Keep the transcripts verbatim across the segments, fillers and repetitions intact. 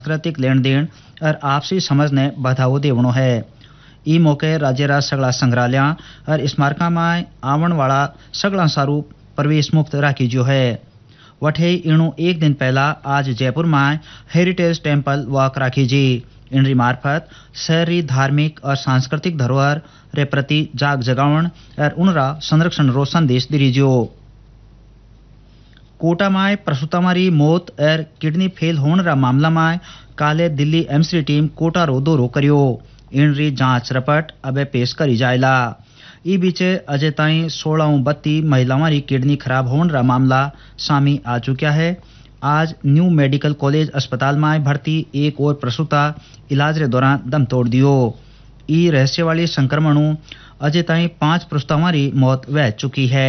सांस्कृतिक लेन देन और आपसी समझ ने बढ़ावो देवनो है। ई मौके राज्य रा सगला संग्रहालय और स्मारक में आवण वाला सगला सारू प्रवेश मुक्त राखी जो है। वठे इणु एक दिन पहला आज जयपुर में हेरिटेज टेम्पल वॉक राखी जी। इनरी मार्फत शहरी धार्मिक और सांस्कृतिक धरोहर रे प्रति जाग जगावण और उनरा संरक्षण रो संदेश दिरीजो। कोटा में प्रसूतामारी मौत और किडनी फेल होने रा मामला में काले दिल्ली एम्स री टीम कोटा रो दौरो करियो। इनरी जांच रिपोर्ट अबे पेश करी जायला। ई बीचे अजय ताई सोलह बत्ती महिलाओं री किडनी खराब होने रा मामला सामी आ चुका है। आज न्यू मेडिकल कॉलेज अस्पताल में भर्ती एक और प्रसूता इलाज रे दौरान दम तोड़ दियो। ई रहस्य वाली संक्रमणों अजय ताई पांच प्रसूताओं री मौत वह चुकी है।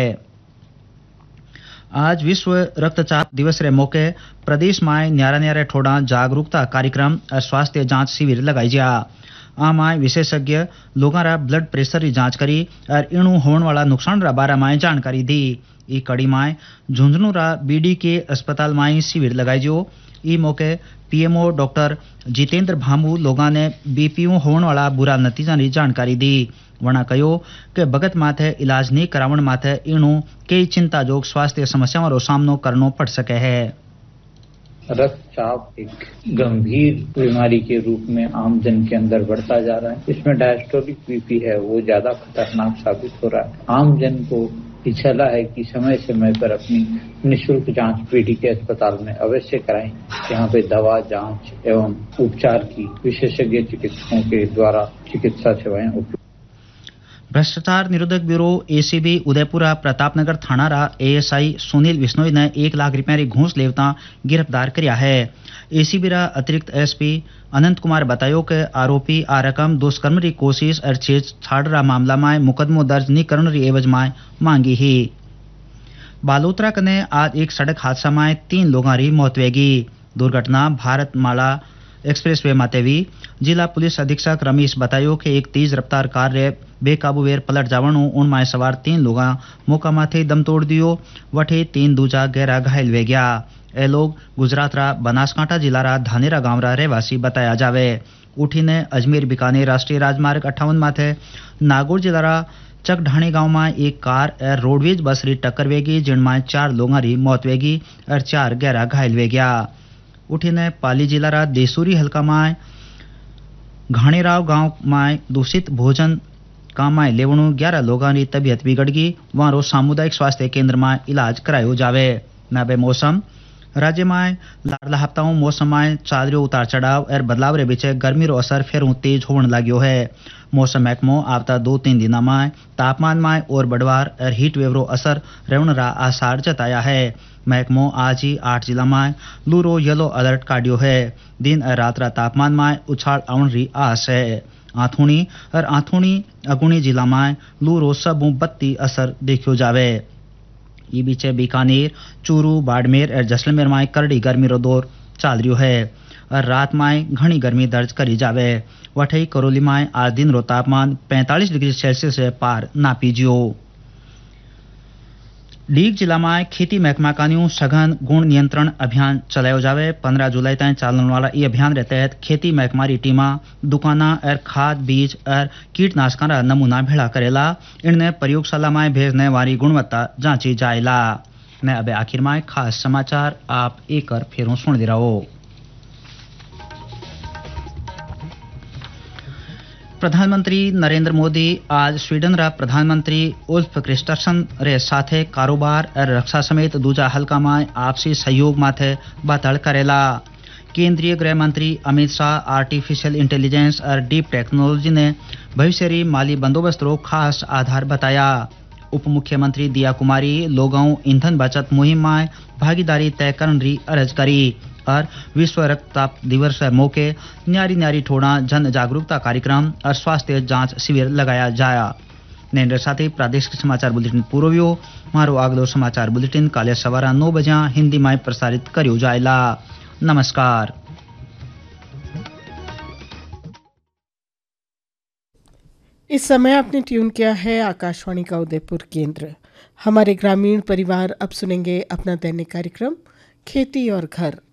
आज विश्व रक्तचाप दिवस रे मौके प्रदेश में न्यारा न्यारे ठोड़ा जागरूकता कार्यक्रम और स्वास्थ्य जांच शिविर लगाई जा। आमाय विशेषज्ञ लोगों रा ब्लड प्रेशर री जांच करी और इणु होने वाला नुकसान रा बारे में जानकारी दी। ई कड़ी में झुंझुनू रा बीडी के अस्पताल में शिविर लगाई जो। ई मौके पीएमओ डॉक्टर जितेंद्र भामू लोगों ने बीपीओ होने वाला बुरा नतीजा की जानकारी दी। वना कहो कि बगत माथे इलाज नहीं करावण माथे इणु कई चिंता जोग स्वास्थ्य समस्याओं रो सामनो करनो पड़ सके है। रक्तचाप एक गंभीर बीमारी के रूप में आम जन के अंदर बढ़ता जा रहा है। इसमें डायस्टोलिक बीपी है वो ज्यादा खतरनाक साबित हो रहा है। आम जन को सलाह है कि समय समय पर अपनी निःशुल्क जांच पीडी के अस्पताल में अवश्य कराएं। यहाँ पे दवा, जांच एवं उपचार की विशेषज्ञ चिकित्सकों के द्वारा चिकित्सा सेवाएं उपलब्ध। भ्रष्टाचार निरोधक ब्यूरो एसीबी उदयपुरा प्रतापनगर थाना रा एएसआई सुनील बिश्नोई ने एक लाख रुपया री घूस लेवता गिरफ्तार किया है। एसीबी रा अतिरिक्त एसपी अनंत कुमार बतायो कि आरोपी आ रकम दुष्कर्म री कोशिश और छेड़छाड़ रा मामला में मुकदमो दर्ज नहीं करने री एवज में मांगी ही। बालोतरा कने आज एक सड़क हादसा में तीन लोगों री मौत वेगी। दुर्घटना भारत माला एक्सप्रेसवे मातेवी। जिला पुलिस अधीक्षक रमेश बतायो कि एक तेज रफ्तार कार रे बेकाबू वेर पलट जावणु उनमें सवार तीन लोग मौका माथे दम तोड़ दियो। वठे तीन दूजा गहरा घायल वे गया। ए लोग गुजरात रा बनासकांठा जिला रा धानेरा गांव रा रहवासी बताया जावे। उठी ने अजमेर बीकानेर राष्ट्रीय राजमार्ग अट्ठावन माथे नागौर जिला रा चकढाणी गांव में एक कार और रोडवेज बस री टक्कर वेगी जिनमें चार लोगों री मौत वेगी और चार गहरा घायल वे गया। उठी ने पाली जिला रा देसूरी हल्का में घाणीराव गांव में दूषित भोजन काम में लेवणु ग्यारह लोगों की तबीयत बिगड़ गई। वहां सामुदायिक स्वास्थ्य केंद्र में इलाज करायो जावे। नाबे मौसम राज्य में लाडला हफ्ताओं मौसम में चादरियों उतार चढ़ाव और बदलाव रे बीच गर्मी रो असर फिर तेज होने लाग्यो है। मौसम महकमो आवता दो तीन दिन में तापमान में और बढ़वार और हीट वेव रो असर रहने रा आसार जताया है। महकमो आज ही आठ जिला में लू रो येलो अलर्ट काटियो है। दिन और रात रा तापमान में उछाल आउन री आस है। आथूणी और आथूणी अगुणी जिला में लू रो सबू बत्ती असर देखो जावे। ई बीचे बीकानेर, चूरू, बाड़मेर और जैसलमेर में करड़ी गर्मी रो दौर चल रियो है और रात में घनी गर्मी दर्ज करी जावे। वठई करौली में आज दिन रो तापमान पैंतालीस डिग्री सेल्सियस से पार नापी जियो। डीग जिला में खेती महकमा कान्यू सघन गुण नियंत्रण अभियान चलायो जावे। पंद्रह जुलाई तक चलने वाला ये अभियान के तहत खेती महकमा री टीमा दुकाना और खाद बीज और कीटनाशक का नमूना भेड़ा करेला। इनने प्रयोगशाला में भेजने वाली गुणवत्ता जांची जाएला। ने अब आखिर में खास समाचार आप एक फेरों सुन दे रहो। प्रधानमंत्री नरेंद्र मोदी आज स्वीडन रा प्रधानमंत्री उल्फ क्रिस्टरसन रे साथे कारोबार और रक्षा समेत दूजा हल्का में आपसी सहयोग माथे बातल करेला। केंद्रीय गृह मंत्री अमित शाह आर्टिफिशियल इंटेलिजेंस और डीप टेक्नोलॉजी ने भविष्य री माली बंदोबस्त रो खास आधार बताया। उप मुख्यमंत्री दिया कुमारी लोगों ईंधन बचत मुहिम में भागीदारी तय करने री अर्ज करी और विश्व रक्तचाप दिवस के मौके न्यारी न्यारी ठोड़ा जन जागरूकता कार्यक्रम और स्वास्थ्य जांच शिविर लगाया जाया। नेंद्र साथी प्रादेशिक समाचार बुलेटिन पूरो हुयो। मारो अगलो समाचार बुलेटिन काले सवारा नौ बजे हिंदी में प्रसारित करियो जायला। नमस्कार। इस समय आपने ट्यून किया है आकाशवाणी का उदयपुर केंद्र। हमारे ग्रामीण परिवार अब सुनेंगे अपना दैनिक कार्यक्रम खेती और घर।